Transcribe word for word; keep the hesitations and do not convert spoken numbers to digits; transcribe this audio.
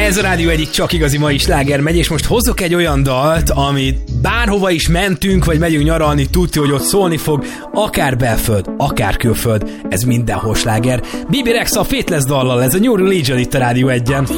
Ez a Rádió egyik csak igazi mai sláger megy, és most hozok egy olyan dalt, amit bárhova is mentünk, vagy megyünk nyaralni, tudja, hogy ott szólni fog, akár belföld, akár külföld, ez mindenhol sláger. Bibi Rexa a Faithless dallal, ez a New Religion itt a Rádió egyen.